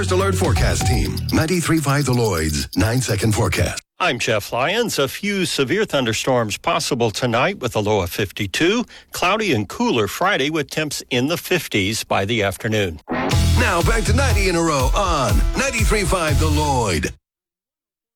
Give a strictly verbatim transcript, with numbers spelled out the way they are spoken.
First Alert Forecast Team. ninety-three point five The Lloyd's nine-second forecast. I'm Jeff Lyons. A few severe thunderstorms possible tonight with a low of fifty-two. Cloudy and cooler Friday with temps in the fifties by the afternoon. Now back to ninety in a row on ninety-three point five The Lloyd.